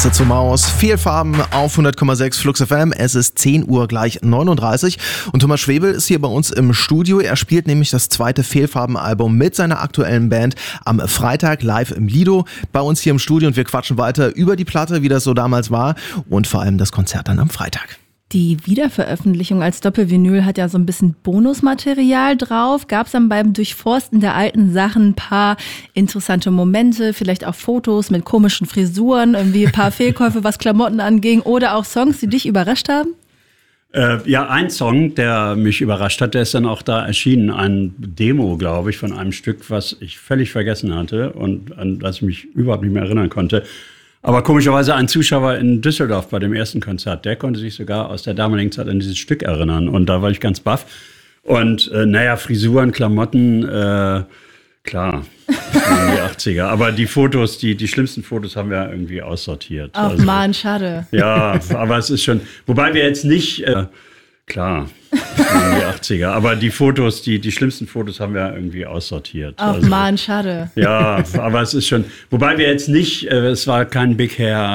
Katze zur Maus, Fehlfarben auf 100,6 Flux FM. Es ist 10 Uhr gleich 39 und Thomas Schwebel ist hier bei uns im Studio. Er spielt nämlich das zweite Fehlfarben-Album mit seiner aktuellen Band am Freitag live im Lido bei uns hier im Studio und wir quatschen weiter über die Platte, wie das so damals war und vor allem das Konzert dann am Freitag. Die Wiederveröffentlichung als Doppelvinyl hat ja so ein bisschen Bonusmaterial drauf. Gab es dann beim Durchforsten der alten Sachen ein paar interessante Momente, vielleicht auch Fotos mit komischen Frisuren, irgendwie ein paar Fehlkäufe, was Klamotten anging oder auch Songs, die dich überrascht haben? Ja, ein Song, der mich überrascht hat, der ist dann auch da erschienen. Ein Demo, glaube ich, von einem Stück, was ich völlig vergessen hatte und an das ich mich überhaupt nicht mehr erinnern konnte. Aber komischerweise ein Zuschauer in Düsseldorf bei dem ersten Konzert, der konnte sich sogar aus der damaligen Zeit an dieses Stück erinnern. Und da war ich ganz baff. Und Frisuren, Klamotten, klar, die 80er. Aber die Fotos, die schlimmsten Fotos haben wir irgendwie aussortiert. Ach also, Mann, schade. Ja, aber es ist schon, wobei wir jetzt nicht... Klar, die 80er. Aber die Fotos, die schlimmsten Fotos haben wir irgendwie aussortiert. Ach Mann, schade. Ja, aber es ist schon, wobei wir jetzt nicht, es war kein Big Hair